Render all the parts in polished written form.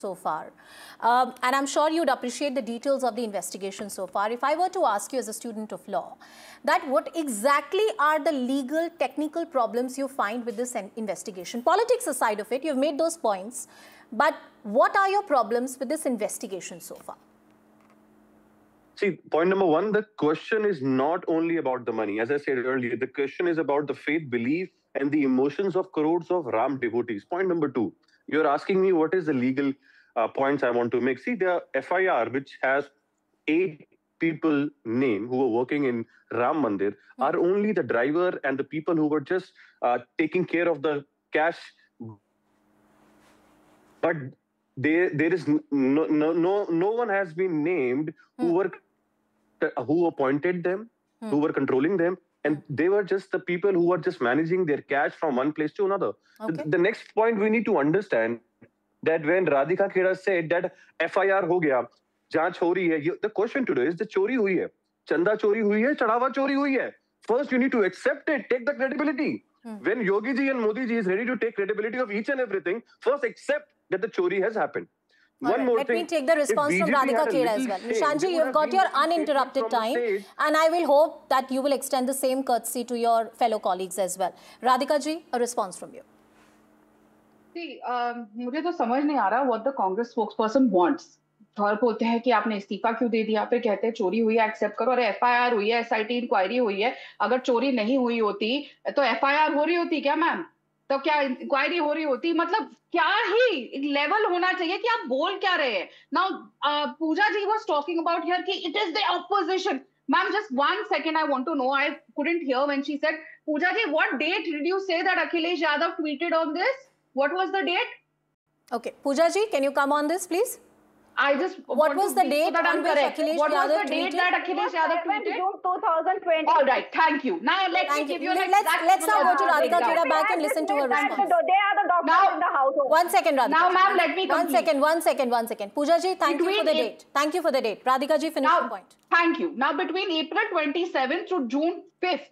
so far. And I'm sure you'd appreciate the details of the investigation so far. If I were to ask you as a student of law, that what exactly are the legal, technical problems you find with this investigation? Politics aside of it, you've made those points, but what are your problems with this investigation so far? See, point number one, the question is not only about the money. As I said earlier, the question is about the faith, belief, and the emotions of crores of Ram devotees. Point number two, you're asking me what is the legal points I want to make. See, the FIR, which has 8 people name who were working in Ram Mandir, are only the driver and the people who were just taking care of the cash. But there is no one has been named who appointed them, who were controlling them, and they were just the people who were just managing their cash from one place to another. Okay. The next point we need to understand that when Radhika Khera said that FIR ho gaya, जांच हो रही है, the question today is the चोरी हुई है, चंदा चोरी हुई है, चढ़ावा चोरी हुई है. First you need to accept it, take the credibility. When Yogi ji and Modi ji is ready to take credibility of each and everything, first accept that the chori has happened. Let me take the response from Radhika Khera as well. Nishant ji, you've got your uninterrupted time, and I will hope that you will extend the same courtesy to your fellow colleagues as well. Radhika ji, a response from you. See, मुझे तो समझ नहीं आ रहा what the Congress spokesperson wants. और बोलते हैं कि आपने इस्तीफा क्यों दे दिया, फिर कहते हैं चोरी हुई है एक्सेप्ट करो. अरे FIR हुई है, SIT इंक्वायरी हुई है. अगर चोरी नहीं हुई होती तो FIR हो रही होती क्या मैम? तो क्या इंक्वायरी हो रही होती? मतलब क्या ही लेवल होना चाहिए कि आप बोल क्या रहे हैं. Now Puja ji was talking about here कि it is the opposition. Ma'am, just 1 second, I want to know. I couldn't hear when she said, Pooja ji, what date did you say that Akhilesh Yadav tweeted on this? What was the date? Okay, Pooja ji, can you come on this, please? I just what was the date on which Akhilesh what was Yadav the date that Akhilesh Yadav tweeted? June 2020. All right, thank you. Now let me give you an exact. Let's now go to Radhika Khera back and listen to her response. They are the doctors in the household. 1 second, Radhika. Now, ma'am, let me complete. One second. Pooja ji, thank you for the date. Thank you for the date. Radhika ji, finish the point. Thank you. Now, between April 27th to June 5th,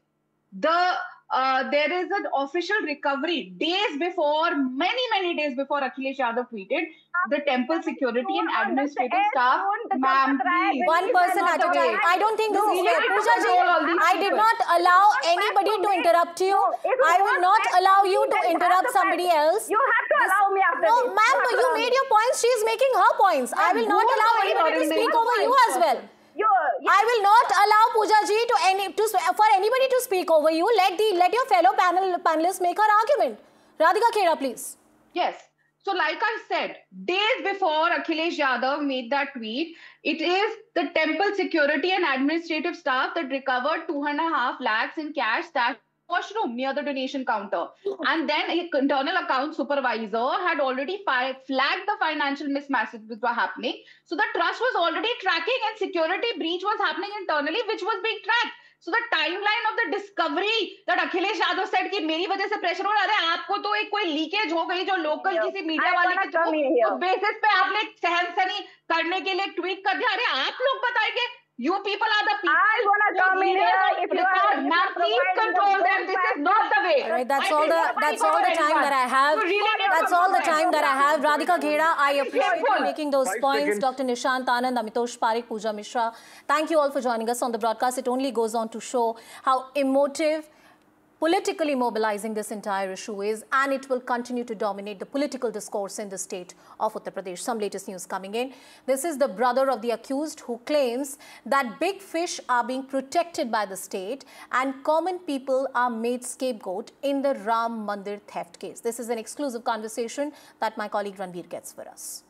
there is an official recovery days before, many days before Akhilesh Yadav tweeted. The temple security and administrative staff, ma'am, one person at a time. I don't think this is fair. Pooja ji, I did not allow anybody to interrupt you. I will not allow you to interrupt somebody else. You have to allow me after this. No, ma'am, you made your points. She is making her points. I will not allow anybody to speak over you as well. I will not allow Pooja ji for anybody to speak over you. Let your fellow panelists make her argument. Radhika Khera, please. Yes. So like I said, days before Akhilesh Yadav made that tweet, it is the temple security and administrative staff that recovered 2.5 lakhs in cash that washroom near the donation counter. And then an internal account supervisor had already flagged the financial mismatches which were happening. So the trust was already tracking and security breach was happening internally, which was being tracked. So the timeline of the discovery that Akhilesh Yadav said कि मेरी वजह से pressure हो रहा है, आपको तो एक कोई लीकेज हो गई जो लोकल किसी मीडिया वाले के तो बेसिस पे आपने सहनसनी करने के लिए ट्वीट कर दिया. अरे आप लोग बताएंगे. You people are the people. I want to come in here. If you are, now please control them. This is not the way. Right, that's all the time that I have. That's all the time that I have. Radhika Khera, I appreciate you making those points. Dr. Nishant Anand, Amitosh Parekh, Pooja Mishra. Thank you all for joining us on the broadcast. It only goes on to show how emotive, politically mobilizing this entire issue is, and it will continue to dominate the political discourse in the state of Uttar Pradesh. Some latest news coming in. This is the brother of the accused who claims that big fish are being protected by the state and common people are made scapegoat in the Ram Mandir theft case. This is an exclusive conversation that my colleague Ranveer gets for us.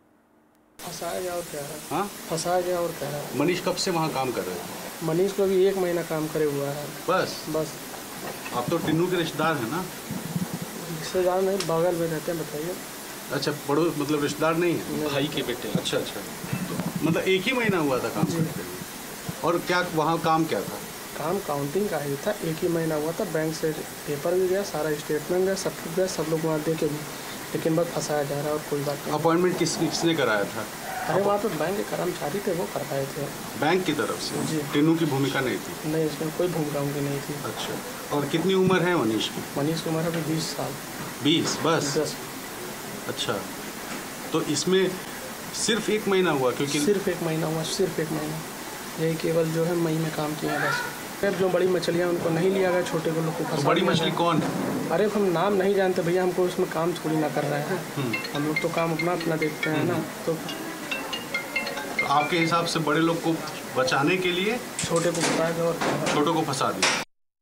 फंसाया गया और कह रहा है. फंसाया गया और कह रहा है. मनीष कब से वहाँ काम कर रहे थे? मनीष को भी 1 महीना काम करे हुआ है. बस आप तो टिन्नू के रिश्तेदार हैं ना? रिश्तेदार नहीं, बगल में रहते हैं. बताइए. अच्छा, बड़ो मतलब रिश्तेदार नहीं है, भाई के बेटे. अच्छा तो मतलब 1 ही महीना हुआ था काम करते हुए. और क्या वहाँ काम क्या था? काम काउंटिंग का ही था. 1 ही महीना हुआ था. बैंक से पेपर भी गया, सारा स्टेटमेंट गया, सब कुछ गया, सब लोग वहाँ दे के, लेकिन बस फंसाया जा रहा है और कोई बात नहीं. अपॉइंटमेंट किसने कराया था? अरे वहाँ पे बैंक के कर्मचारी थे, वो करवाए थे बैंक की तरफ से. जी. टिन्नू की भूमिका नहीं थी? नहीं, इसमें कोई भूमिका उनकी नहीं थी. अच्छा, और कितनी उम्र है मनीष की? मनीष की उम्र है 20 साल. 20 बस? 10. अच्छा, तो इसमें सिर्फ 1 महीना हुआ क्योंकि सिर्फ 1 महीना हुआ, सिर्फ 1 महीना। यही केवल जो है मई में काम किया बस। फिर जो बड़ी मछलियाँ उनको नहीं लिया गया, छोटे को लोग को फंसा। बड़ी मछली कौन है? अरे हम नाम नहीं जानते भैया, हमको उसमें काम थोड़ी ना कर रहे हैं। हम लोग तो काम अपना देखते हैं ना। तो आपके हिसाब से बड़े लोग को बचाने के लिए छोटे को फंसा दिया और छोटों को फंसा दिया।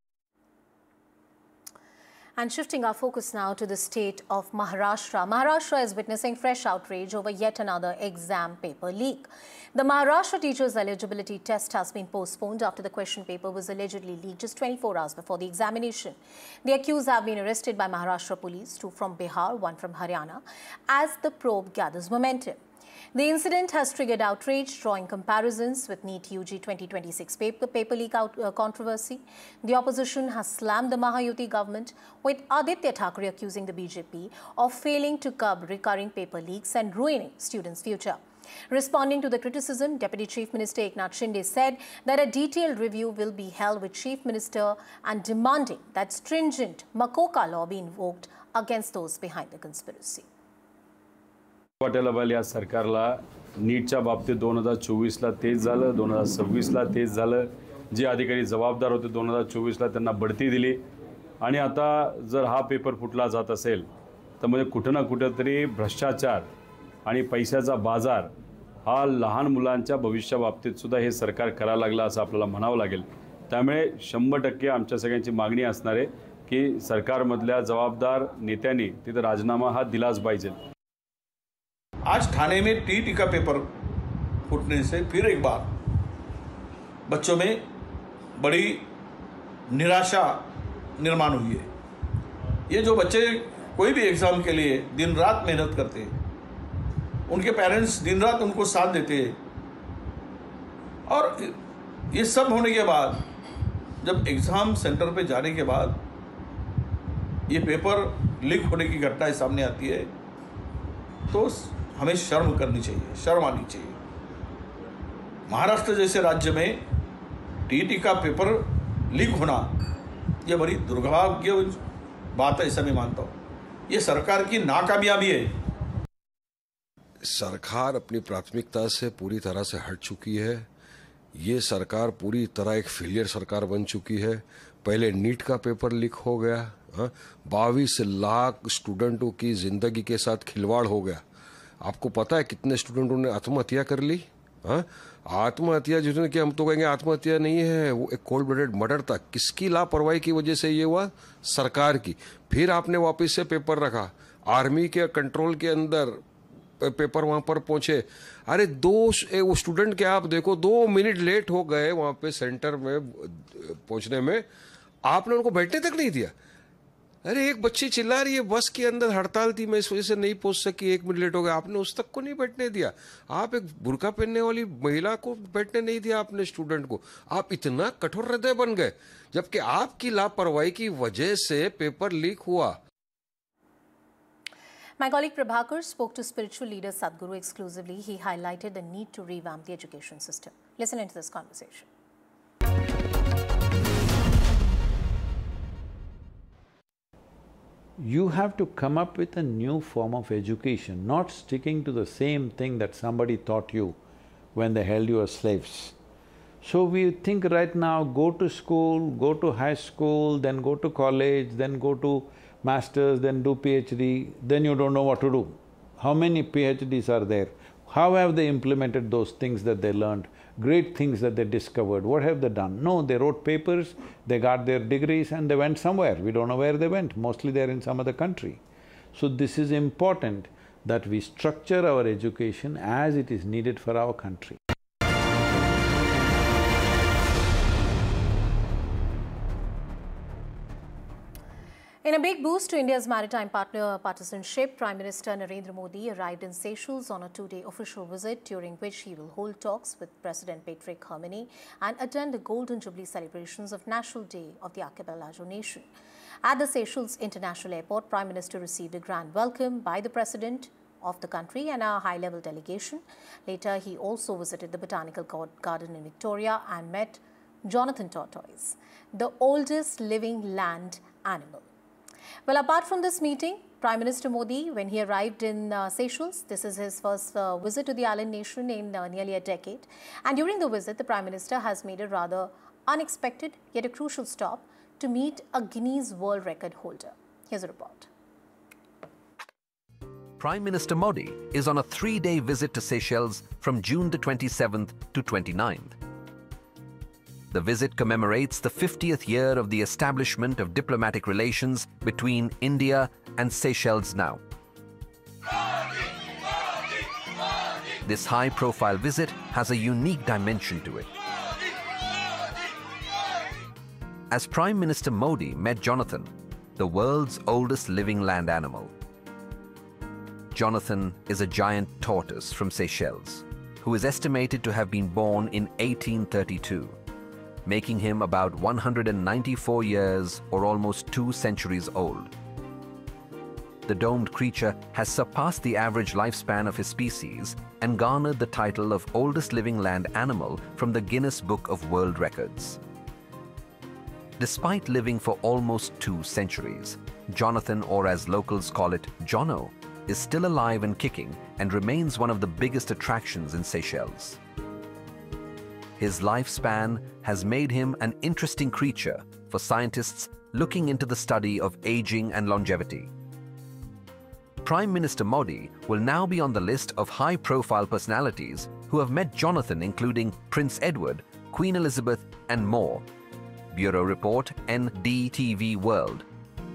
And shifting our focus now to the state of Maharashtra. Maharashtra is witnessing fresh outrage over yet another exam paper leak. The Maharashtra teachers' eligibility test has been postponed after the question paper was allegedly leaked just 24 hours before the examination. The accused have been arrested by Maharashtra police, 2 from Bihar, 1 from Haryana, as the probe gathers momentum. The incident has triggered outrage, drawing comparisons with NEET UG 2026 paper leak controversy. The opposition has slammed the Mahayuti government, with Aditya Thackeray accusing the BJP of failing to curb recurring paper leaks and ruining students' future. Responding to the criticism, Deputy Chief Minister Eknath Shinde said that a detailed review will be held with Chief Minister and demanding that stringent Makoka law be invoked against those behind the conspiracy. वाटेल या सरकारला नीटच्या बाबतीत 2024ला तेच झालं, 2026ला तेच झालं. जे अधिकारी जबाबदार होते 2024ला त्यांना बढती दिली आणि आता जर हा पेपर फुटला जात असेल तर म्हणजे कुठं ना कुठेतरी भ्रष्टाचार आणि पैशाचा बाजार हा लहान मुलांच्या भविष्याबाबतीत सुद्धा हे सरकार करायला लागलं असं आपल्याला म्हणावं लागेल. त्यामुळे 100% आमच्या सगळ्यांची मागणी असणार आहे की सरकारमधल्या जबाबदार नेत्यांनी तिथे राजीनामा हा दिलाच पाहिजे. आज ठाणे में टीटी का पेपर फूटने से फिर एक बार बच्चों में बड़ी निराशा निर्माण हुई है. ये जो बच्चे कोई भी एग्ज़ाम के लिए दिन रात मेहनत करते हैं, उनके पेरेंट्स दिन रात उनको साथ देते हैं, और ये सब होने के बाद जब एग्ज़ाम सेंटर पे जाने के बाद ये पेपर लीक होने की घटना सामने आती है तो हमें शर्म करनी चाहिए, शर्म आनी चाहिए. महाराष्ट्र जैसे राज्य में टीटी का पेपर लीक होना ये बड़ी दुर्भाग्य बात है, ऐसा मैं मानता हूँ. ये सरकार की नाकामयाबी है. सरकार अपनी प्राथमिकता से पूरी तरह से हट चुकी है. ये सरकार पूरी तरह एक फेलियर सरकार बन चुकी है. पहले नीट का पेपर लीक हो गया, 22 लाख स्टूडेंटों की जिंदगी के साथ खिलवाड़ हो गया. आपको पता है कितने स्टूडेंटों ने आत्महत्या कर ली? आत्महत्या जिसने कि हम तो कहेंगे आत्महत्या नहीं है, वो एक कोल्ड ब्लडेड मर्डर था. किसकी लापरवाही की वजह से ये हुआ? सरकार की. फिर आपने वापस से पेपर रखा, आर्मी के कंट्रोल के अंदर पेपर वहां पर पहुंचे. अरे वो स्टूडेंट के आप देखो 2 मिनट लेट हो गए वहां पे सेंटर में पहुंचने में, आपने उनको बैठने तक नहीं दिया. अरे एक बच्ची चिल्ला रही है, बस के अंदर हड़ताल थी, मैं इस वजह से नहीं पहुंच सकी, 1 मिनट लेट हो गया, आपने उस तक को नहीं बैठने दिया. आप एक बुर्का पहनने वाली महिला को बैठने नहीं दिया आपने, स्टूडेंट को. आप इतना कठोर हृदय बन गए, जबकि आपकी लापरवाही की वजह से पेपर लीक हुआ. My colleague Prabhakar spoke to spiritual leader Sadhguru exclusively. He highlighted the need to revamp the education system. Listen into this conversation. You have to come up with a new form of education, not sticking to the same thing that somebody taught you when they held you as slaves. So we think right now, go to school, go to high school, then go to college, then go to masters, then do PhD, then you don't know what to do. How many PhDs are there? How have they implemented those things that they learned, great things that they discovered? What have they done? No, they wrote papers, they got their degrees and they went somewhere. We don't know where they went. Mostly they're in some other country. So this is important that we structure our education as it is needed for our country. In a big boost to India's maritime partisanship, Prime Minister Narendra Modi arrived in Seychelles on a 2-day official visit, during which he will hold talks with President Patrick Hermine and attend the Golden Jubilee celebrations of National Day of the Archipelago nation. At the Seychelles International Airport, Prime Minister received a grand welcome by the President of the country and a high-level delegation. Later, he also visited the Botanical Garden in Victoria and met Jonathan Tortoise, the oldest living land animal. Well, apart from this meeting, Prime Minister Modi, when he arrived in Seychelles, this is his first visit to the island nation in nearly a decade. And during the visit, the Prime Minister has made a rather unexpected yet a crucial stop to meet a Guinness World Record holder. Here's a report. Prime Minister Modi is on a 3-day visit to Seychelles from June the 27th to 29th. The visit commemorates the 50th year of the establishment of diplomatic relations between India and Seychelles now. This high-profile visit has a unique dimension to it. As Prime Minister Modi met Jonathan, the world's oldest living land animal. Jonathan is a giant tortoise from Seychelles, who is estimated to have been born in 1832, making him about 194 years or almost 2 centuries old. The domed creature has surpassed the average lifespan of his species and garnered the title of oldest living land animal from the Guinness Book of World Records. Despite living for almost 2 centuries, Jonathan, or as locals call it, Jono, is still alive and kicking and remains one of the biggest attractions in Seychelles. His lifespan has made him an interesting creature for scientists looking into the study of aging and longevity. Prime Minister Modi will now be on the list of high-profile personalities who have met Jonathan, including Prince Edward, Queen Elizabeth, and more. Bureau Report, NDTV World.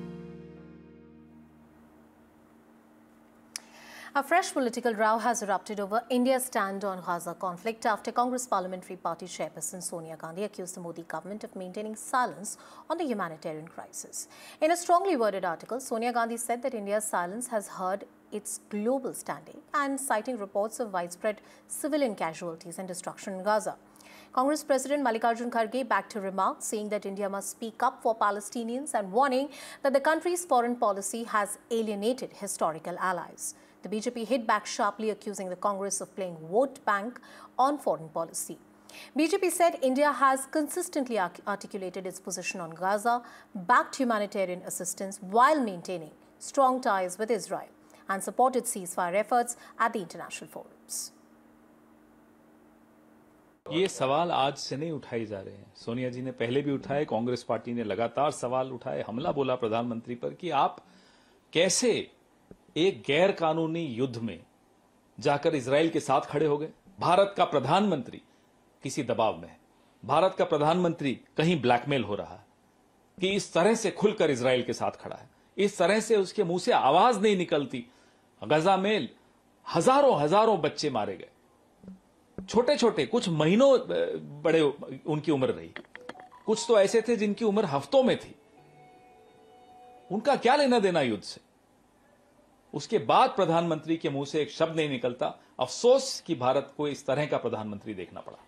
A fresh political row has erupted over India's stand on Gaza conflict after Congress Parliamentary Party chairperson Sonia Gandhi accused the Modi government of maintaining silence on the humanitarian crisis. In a strongly worded article, Sonia Gandhi said that India's silence has hurt its global standing and citing reports of widespread civilian casualties and destruction in Gaza. Congress President Mallikarjun Kharge backed her remarks, saying that India must speak up for Palestinians and warning that the country's foreign policy has alienated historical allies. The BJP hit back sharply, accusing the Congress of playing vote bank on foreign policy. BJP said India has consistently articulated its position on Gaza, backed humanitarian assistance while maintaining strong ties with Israel, and supported ceasefire efforts at the international forums. ये सवाल आज से नहीं उठाए जा रहे हैं। सोनिया जी ने पहले भी उठाए, कांग्रेस पार्टी ने लगातार सवाल उठाए, हमला बोला प्रधानमंत्री पर कि आप कैसे एक गैर कानूनी युद्ध में जाकर इजराइल के साथ खड़े हो गए। भारत का प्रधानमंत्री किसी दबाव में है, भारत का प्रधानमंत्री कहीं ब्लैकमेल हो रहा है कि इस तरह से खुलकर इजराइल के साथ खड़ा है, इस तरह से उसके मुंह से आवाज नहीं निकलती। गजा में हजारों बच्चे मारे गए, छोटे छोटे, कुछ महीनों बड़े उनकी उम्र रही, कुछ तो ऐसे थे जिनकी उम्र हफ्तों में थी। उनका क्या लेना देना युद्ध से? उसके बाद प्रधानमंत्री के मुंह से एक शब्द नहीं निकलता। अफसोस कि भारत को इस तरह का प्रधानमंत्री देखना पड़ा।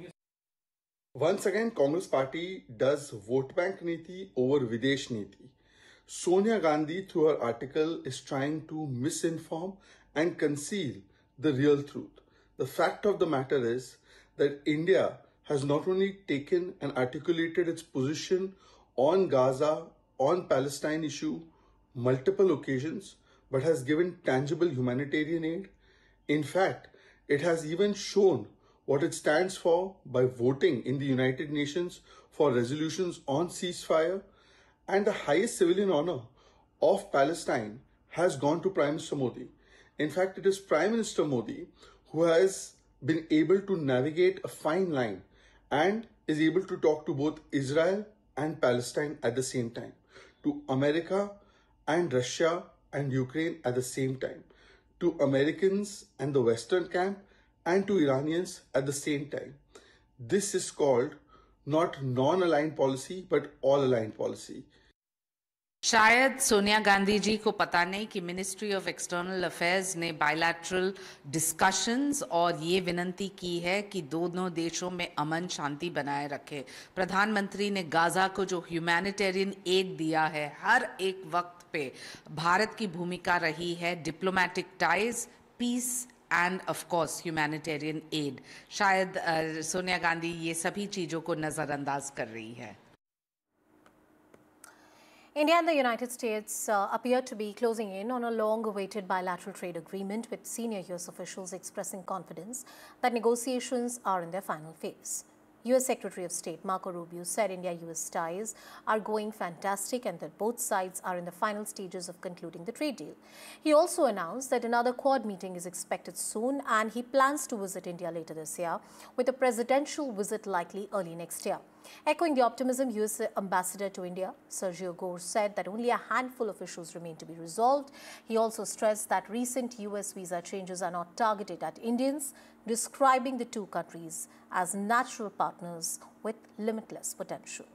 Once again, Congress party does vote bank niti over Videsh niti. Sonia Gandhi, through her article, is trying to misinform and conceal the real truth. The fact of the matter is that India has not only taken and articulated its position on Gaza, on Palestine issue, multiple occasions, but has given tangible humanitarian aid. In fact, it has even shown what it stands for by voting in the United Nations for resolutions on ceasefire, and the highest civilian honor of Palestine has gone to Prime Minister Modi. In fact, it is Prime Minister Modi who has been able to navigate a fine line and is able to talk to both Israel and Palestine at the same time, to America and Russia and Ukraine at the same time, to Americans and the Western camp and to Iranians at the same time. This is called not non-aligned policy, but all-aligned policy. शायद सोनिया गांधी जी को पता नहीं कि ministry of external affairs ने bilateral discussions और ये विनंती की है कि दोनों देशों में अमन शांति बनाए रखे। प्रधानमंत्री ने गाजा को जो ह्यूमैनिटेरियन एड दिया है, हर एक वक्त पे भारत की भूमिका रही है diplomatic ties, piece end of course humanitarian add. शायद सोनिया गांधी ये सभी चीज़ों को नज़रअंदाज कर रही है। India and the United States appear to be closing in on a long-awaited bilateral trade agreement, with senior US officials expressing confidence that negotiations are in their final phase. US Secretary of State Marco Rubio said India-US ties are going fantastic and that both sides are in the final stages of concluding the trade deal. He also announced that another Quad meeting is expected soon, and he plans to visit India later this year, with a presidential visit likely early next year. Echoing the optimism, US Ambassador to India, Sergio Gore, said that only a handful of issues remain to be resolved. He also stressed that recent US visa changes are not targeted at Indians, describing the two countries as natural partners with limitless potential.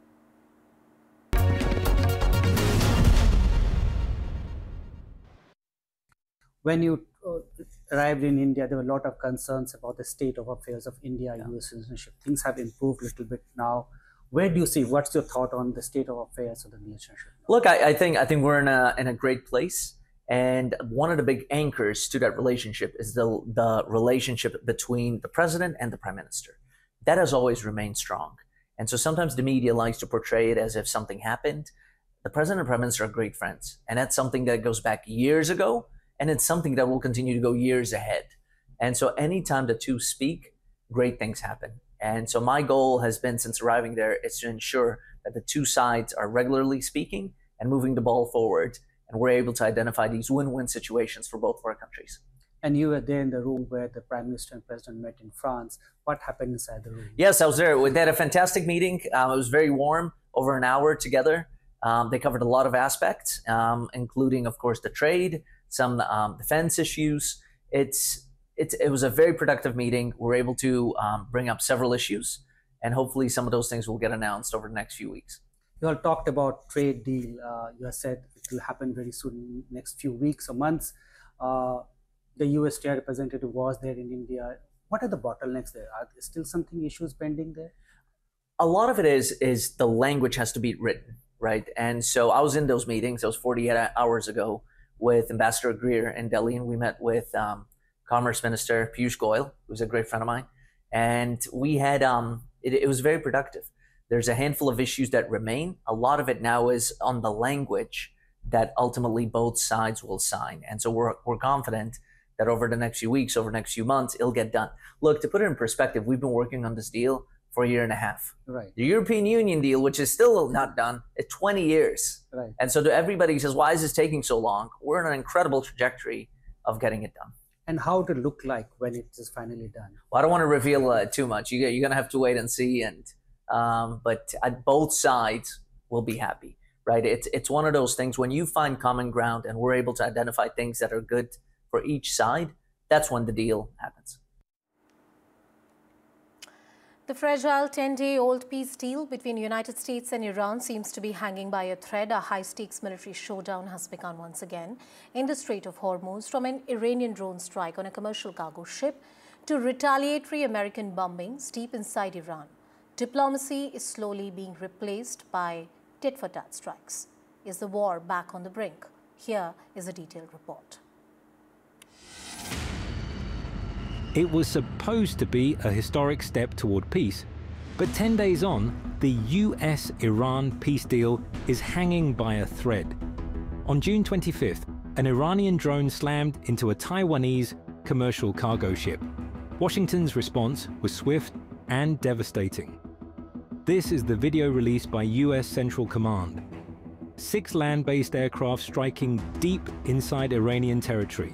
When you arrived in India, there were a lot of concerns about the state of affairs of India-US relationship. Things have improved a little bit now. Where do you see, what's your thought on the state of affairs of the relationship? Look, I think we're in a great place. And one of the big anchors to that relationship is the relationship between the president and the prime minister. That has always remained strong. And so sometimes the media likes to portray it as if something happened. The president and prime minister are great friends. And that's something that goes back years ago. And it's something that will continue to go years ahead. And so anytime the two speak, great things happen. And so my goal has been, since arriving there, is to ensure that the two sides are regularly speaking and moving the ball forward. And we're able to identify these win-win situations for both of our countries. And you were there in the room where the Prime Minister and President met in France. What happened inside the room? Yes, I was there. We had a fantastic meeting. It was very warm, over an hour together. They covered a lot of aspects, including, of course, the trade, some defense issues. It was a very productive meeting. We're able to bring up several issues, and hopefully some of those things will get announced over the next few weeks. You all talked about trade deal. You have said it will happen very soon, next few weeks or months. The US Trade Representative was there in India. What are the bottlenecks there? Are there still something issues pending there? A lot of it is the language has to be written, right? And so I was in those meetings. That was 48 hours ago with Ambassador Greer in Delhi, and we met with Commerce Minister Piyush Goyal, who's a great friend of mine. And we had, it was very productive. There's a handful of issues that remain. A lot of it now is on the language that ultimately both sides will sign. And so we're confident that over the next few weeks, over the next few months, it'll get done. Look, to put it in perspective, we've been working on this deal for a year and a half. Right. The European Union deal, which is still not done, it's 20 years. Right. And so to everybody who says, why is this taking so long? We're on an incredible trajectory of getting it done. And how it will look like when it is finally done? Well, I don't want to reveal too much. You're going to have to wait and see. And but both sides will be happy, right? It's one of those things when you find common ground and we're able to identify things that are good for each side, that's when the deal happens. The fragile 10-day-old peace deal between the United States and Iran seems to be hanging by a thread. A high-stakes military showdown has begun once again in the Strait of Hormuz, from an Iranian drone strike on a commercial cargo ship to retaliatory American bombings deep inside Iran. Diplomacy is slowly being replaced by tit-for-tat strikes. Is the war back on the brink? Here is a detailed report. It was supposed to be a historic step toward peace, but 10 days on, the US-Iran peace deal is hanging by a thread. On June 25th, an Iranian drone slammed into a Taiwanese commercial cargo ship. Washington's response was swift and devastating. This is the video released by US Central Command. 6 land-based aircraft striking deep inside Iranian territory.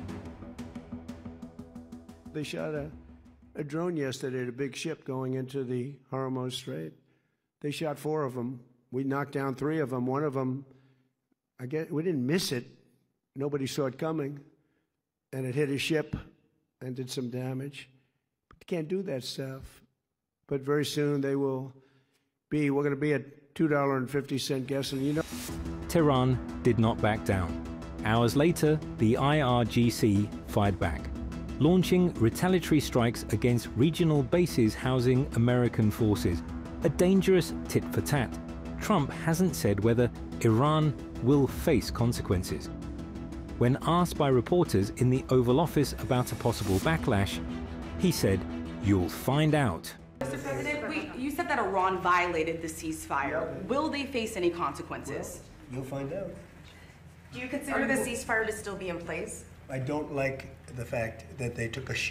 They shot a drone yesterday at a big ship going into the Hormuz Strait. They shot 4 of them. We knocked down 3 of them. One of them, I guess, we didn't miss it. Nobody saw it coming. And it hit a ship and did some damage. But you can't do that stuff. But very soon they will be, we're going to be at $2.50 gasoline. You know. Tehran did not back down. Hours later, the IRGC fired back, launching retaliatory strikes against regional bases housing American forces, a dangerous tit-for-tat. Trump hasn't said whether Iran will face consequences. When asked by reporters in the Oval Office about a possible backlash, he said, "You'll find out." Mr. President, you said that Iran violated the ceasefire. Will they face any consequences? You'll find out. Do you consider the ceasefire to still be in place? I don't like the fact that they took a